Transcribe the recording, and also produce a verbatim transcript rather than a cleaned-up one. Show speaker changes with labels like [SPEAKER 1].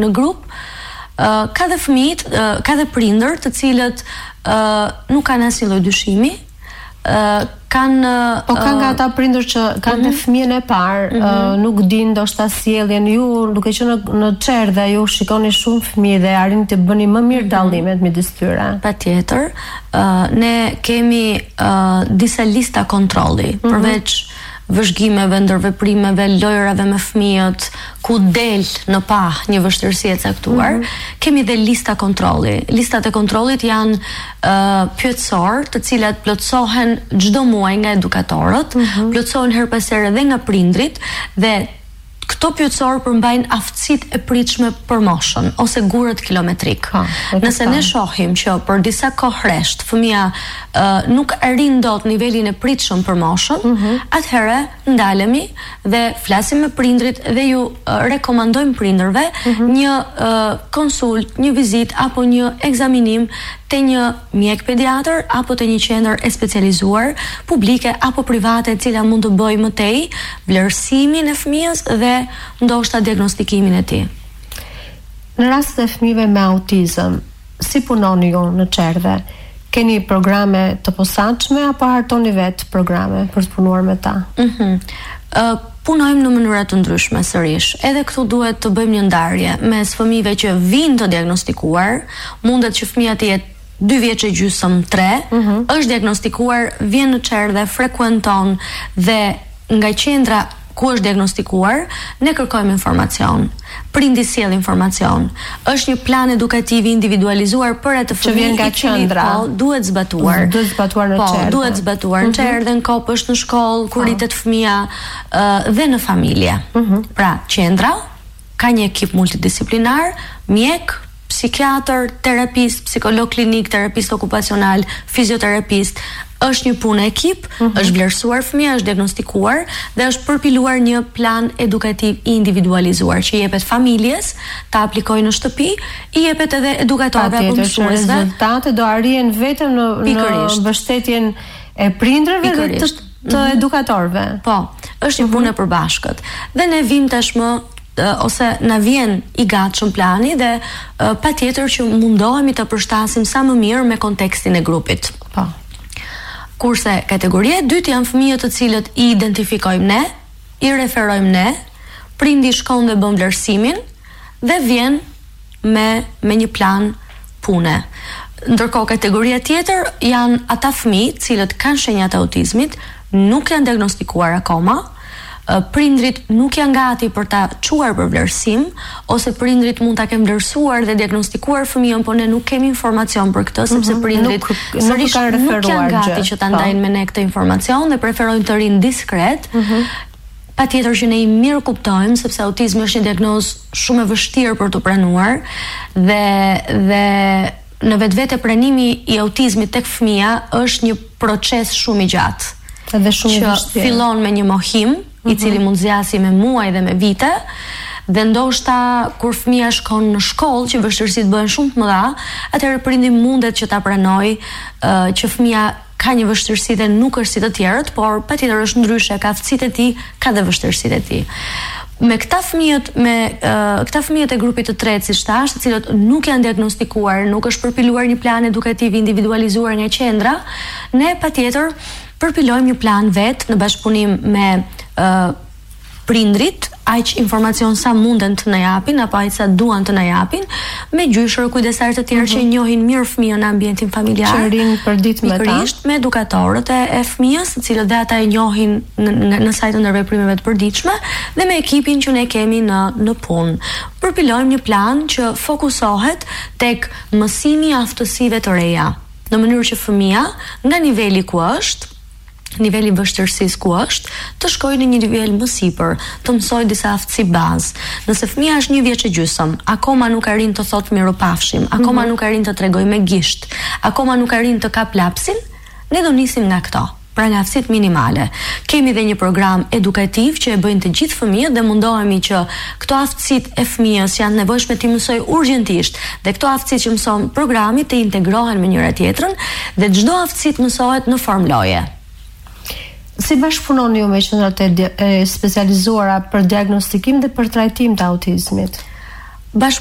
[SPEAKER 1] në grup, uh, ka dhe fëmijët, uh, ka dhe prindër të cilët uh, nuk kanë asnjë lloj dyshimi, uh, kanë
[SPEAKER 2] po ka nga ata prindër që kanë uh-huh. fëmijën e parë, uh-huh. uh, nuk din ndoshta sjelljen, ju duke qenë në, në çerdhe dhe ju shikoni shumë fëmijë dhe arrini të bëni më mirë dallimet midis tyre.
[SPEAKER 1] Patjetër, uh, ne kemi uh, disa lista kontrolli, uh-huh. përveç vëzhgimeve, ndërveprimeve, lojrave me fëmijët, ku del në pa një vështirësi e caktuar, mm-hmm. kemi dhe lista kontrolli. Listat e kontrollit janë uh, pyetësor, të cilat plotësohen çdo muaj nga edukatorët, mm-hmm. plotësohen her pas here dhe nga prindrit, dhe këto pyetësor përmbajnë aftësitë e pritshme për moshën ose gurët kilometrik. Ha, Nëse ne shohim që për disa kohë rresht fëmia uh, nuk arrin dot nivelin e pritshëm për moshën, mm-hmm. atëherë ndalemi dhe flasim me prindrit dhe ju uh, rekomandojmë prindërve mm-hmm. një uh, konsult, një vizitë apo një ekzaminim te një mjek pediatër apo te një qendër e specializuar, publike apo private, e cila mund të bëjë më tej vlerësimin e fëmijës dhe ndoshta diagnostikimin e tij.
[SPEAKER 2] Në rastet e fëmijëve me autizëm, si punoni ju në çerdhe? Keni programe të posaçme apo hartoni vetë programe për të punuar me ta?
[SPEAKER 1] Mhm. Uh, punojmë në mënyra të ndryshme sërish. Edhe këtu duhet të bëjmë një ndarje mes fëmijëve që vinë të diagnostikuar, mundet që fëmia të jetë dy vjeç e gjysmë, tre, mm-hmm. është diagnostikuar, vjen në çerdhe, frekuenton dhe nga qendra ku është diagnostikuar, ne kërkojmë informacion. Prindi sjell informacion. Është një plan edukativ individualizuar për atë fëmijë
[SPEAKER 2] që vjen nga qendra,
[SPEAKER 1] po, duhet zbatuar.
[SPEAKER 2] Duhet zbatuar në çerdhe.
[SPEAKER 1] Po, duhet zbatuar në çerdhe, në kopësht, në shkollë, kur rritet fëmia uh, dhe në familje. Mm-hmm. Pra, qendra ka një ekip multidisiplinar, mjek, psikiatër, terapist, psikolog klinik, terapist okupacional, fizioterapist, është një punë ekip, mm-hmm. është vlerësuar fëmia, është diagnostikuar dhe është përpiluar një plan edukativ individualizuar që i jepet familjes ta aplikojë në shtëpi, i jepet edhe edukatorëve apo mësuesve.
[SPEAKER 2] Rezultatet do arrihen vetëm në, në mbështetjen e prindërve dhe të, të mm-hmm. edukatorëve.
[SPEAKER 1] Po, është një punë e përbashkët. Dhe ne vim tashmë ose na vjen i gatshëm plani dhe uh, patjetër që mundohemi të përshtasim sa më mirë me kontekstin e grupit.
[SPEAKER 2] Po.
[SPEAKER 1] Kurse kategoria e dytë janë fëmijët të cilët i identifikojmë ne, i referojmë ne, prindi shkon dhe bën vlerësimin dhe vjen me me një plan pune. Ndërkohë kategoria tjetër janë ata fëmijë të cilët kanë shenjat e autizmit, nuk janë diagnostikuar akoma, prindrit nuk janë gati për ta çuar për vlerësim, ose prindrit mund ta kenë vlerësuar dhe diagnostikuar fëmijën, por ne nuk kemi informacion për këtë, sepse prindrit
[SPEAKER 2] nuk, nuk, kanë
[SPEAKER 1] nuk janë gati që ta ndajnë me ne këtë informacion dhe preferojnë të rinë diskret. Mm-hmm. Patjetër që ne i mirë kuptojmë, sepse autizmi është një diagnozë shumë e vështirë për të pranuar dhe dhe në vetvete pranimi i autizmit tek fëmia është një proces shumë i gjatë.
[SPEAKER 2] Edhe shumë i
[SPEAKER 1] vështirë. Që fillon me një mohim, i cili mund zgjasë me muaj dhe me vite, dhe ndoshta kur fëmia shkon në shkollë që vështirësitë bëhen shumë të mëdha, atëherë prindi mundet që ta pranoj uh, që fëmia ka një vështirësi dhe nuk është si të tjerët, por patjetër është ndryshe, ka aftësitë e tij, ka dhe vështirësitë e tij. Me këta fëmijët, me uh, këta fëmijët e grupit të tretë, siç thash, të cilët nuk janë diagnostikuar, nuk është përpiluar një plan edukativ individualizuar nga qendra, ne patjetër përpilojmë një plan vet në bashkëpunim me uh, prindrit, aq informacion sa munden të na japin apo aq sa duan të na japin, me gjyshër kujdestar të tjerë mm-hmm. që njohin mirë fëmijën në ambientin familjar,
[SPEAKER 2] që rinë përditshëm me ta,
[SPEAKER 1] me edukatorët e, e fëmijës, të cilët dhe ata e njohin në, në, në sajtën e ndërveprimeve të përditshme, dhe me ekipin që ne kemi në në punë. Përpilojmë një plan që fokusohet tek mësimi i aftësive të reja, në mënyrë që fëmia nga niveli ku është, niveli vështirësisë ku është, të shkojë në një nivel më sipër, të mësojë disa aftësi bazë. Nëse fëmia është një vjeç e gjysmë, akoma nuk arrin të thotë mirupafshim, akoma mm-hmm. nuk arrin të tregojë me gisht, akoma nuk arrin të kap lapsin, ne do nisim nga këto. Pra nga aftësitë minimale. Kemi dhe një program edukativ që e bëjnë të gjithë fëmijët dhe mundohemi që këto aftësitë e fëmijës që janë nevojshme të mësojë urgjentisht dhe këto aftësitë që mëson programi të integrohen me njëra tjetrën dhe çdo aftësi të mësohet në formë loje.
[SPEAKER 2] Si bashkëpunoni ju me qendrat e specializuara për diagnostikim dhe për trajtim të autizmit?
[SPEAKER 1] Bashkë